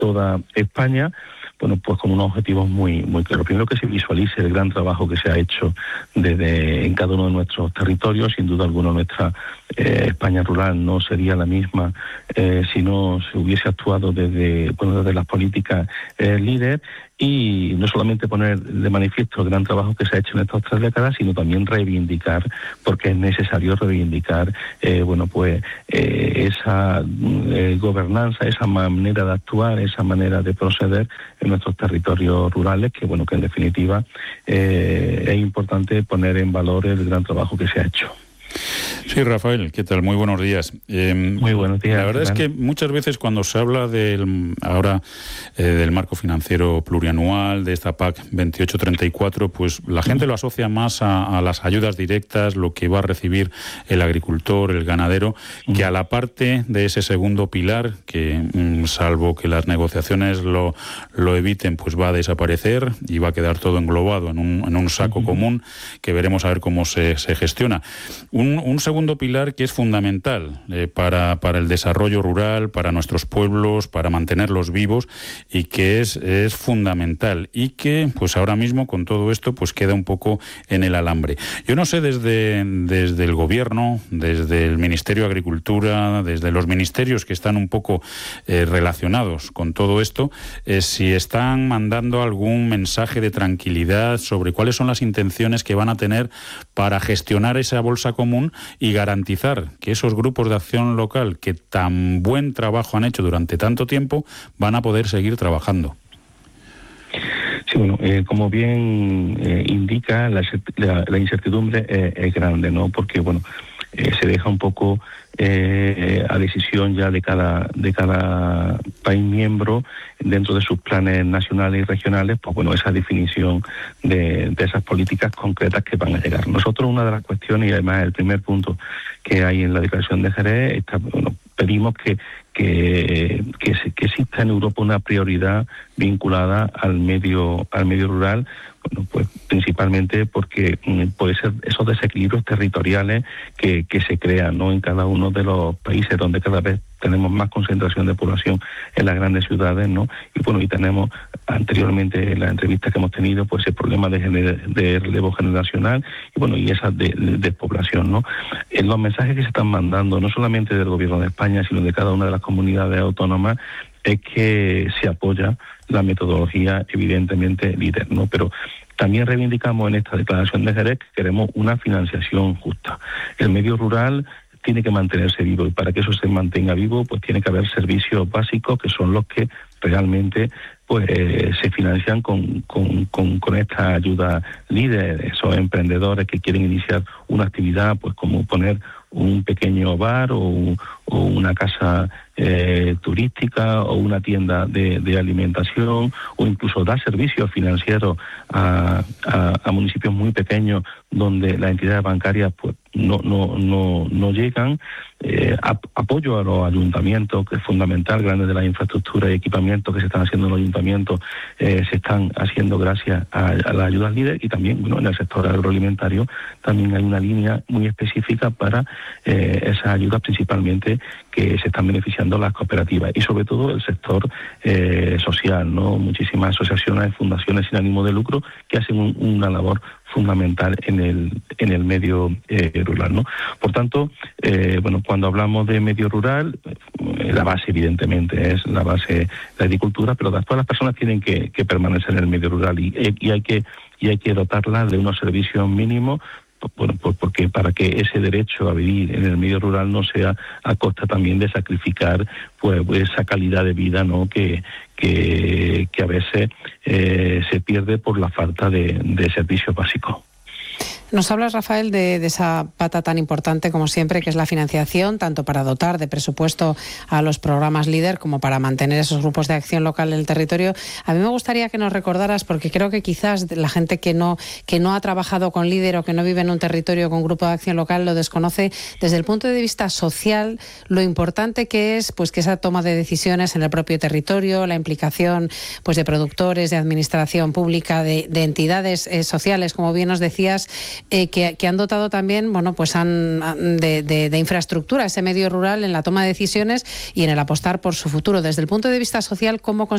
toda España, bueno, pues con unos objetivos muy claros. Primero, que se visualice el gran trabajo que se ha hecho en cada uno de nuestros territorios. Sin duda alguna, nuestra España rural no sería la misma si no se hubiese actuado desde las políticas líder. Y no solamente poner de manifiesto el gran trabajo que se ha hecho en estas 3 décadas, sino también reivindicar, porque es necesario reivindicar, esa gobernanza, esa manera de actuar, esa manera de proceder en nuestros territorios rurales, que en definitiva es importante poner en valor el gran trabajo que se ha hecho. Sí, Rafael, ¿qué tal? Muy buenos días. Muy buenos días. La verdad es que muchas veces cuando se habla del marco financiero plurianual, de esta PAC 28-34, pues la gente lo asocia más a las ayudas directas, lo que va a recibir el agricultor, el ganadero, que a la parte de ese segundo pilar, que salvo que las negociaciones lo eviten, pues va a desaparecer y va a quedar todo englobado en un saco común, que veremos a ver cómo se gestiona. Un segundo pilar que es fundamental para el desarrollo rural, para nuestros pueblos, para mantenerlos vivos, y que es fundamental, y que pues ahora mismo con todo esto pues queda un poco en el alambre. Yo no sé desde el gobierno, desde el Ministerio de Agricultura, desde los ministerios que están un poco relacionados con todo esto, si están mandando algún mensaje de tranquilidad sobre cuáles son las intenciones que van a tener para gestionar esa bolsa común y garantizar que esos grupos de acción local que tan buen trabajo han hecho durante tanto tiempo van a poder seguir trabajando. Sí, como bien indica, la incertidumbre es grande, ¿no? Porque, se deja un poco a decisión ya de cada país miembro, dentro de sus planes nacionales y regionales, esa definición de esas políticas concretas que van a llegar. Nosotros, una de las cuestiones, y además el primer punto que hay en la declaración de Jerez, pedimos que exista en Europa una prioridad vinculada al medio rural, pues principalmente porque puede ser esos desequilibrios territoriales que se crean, ¿no?, en cada uno de los países donde cada vez tenemos más concentración de población en las grandes ciudades, ¿no? Y tenemos anteriormente en las entrevistas que hemos tenido, pues el problema de relevo generacional y esa despoblación, ¿no? Los mensajes que se están mandando, no solamente del gobierno de España, sino de cada una de las comunidades autónomas, es que se apoya la metodología evidentemente líder, ¿no? Pero también reivindicamos en esta declaración de Jerez que queremos una financiación justa. El medio rural tiene que mantenerse vivo, y para que eso se mantenga vivo, pues tiene que haber servicios básicos que son los que realmente se financian con esta ayuda líder. Esos emprendedores que quieren iniciar una actividad, pues como poner un pequeño bar o una casa turística o una tienda de alimentación, o incluso dar servicios financieros a municipios muy pequeños donde las entidades bancarias pues no llegan. Apoyo a los ayuntamientos, que es fundamental. Grandes de las infraestructuras y equipamientos que se están haciendo en los ayuntamientos se están haciendo gracias a las ayudas líder. Y también en el sector agroalimentario también hay una línea muy específica para esas ayudas, principalmente que se están beneficiando las cooperativas y sobre todo el sector social, ¿no? Muchísimas asociaciones, fundaciones sin ánimo de lucro que hacen una labor fundamental en el medio rural, ¿no? Por tanto, cuando hablamos de medio rural, la base evidentemente es la base la agricultura, pero todas las personas tienen que permanecer en el medio rural y hay que dotarlas de unos servicios mínimos, porque para que ese derecho a vivir en el medio rural no sea a costa también de sacrificar pues esa calidad de vida, ¿no?, que a veces se pierde por la falta de servicios básicos. Nos hablas, Rafael, de esa pata tan importante como siempre, que es la financiación, tanto para dotar de presupuesto a los programas líder como para mantener esos grupos de acción local en el territorio. A mí me gustaría que nos recordaras, porque creo que quizás la gente que no ha trabajado con líder o que no vive en un territorio con grupo de acción local lo desconoce, desde el punto de vista social, lo importante que es pues que esa toma de decisiones en el propio territorio, la implicación pues de productores, de administración pública, de entidades sociales, como bien nos decías, que han dotado también, de infraestructura ese medio rural en la toma de decisiones y en el apostar por su futuro. Desde el punto de vista social, ¿cómo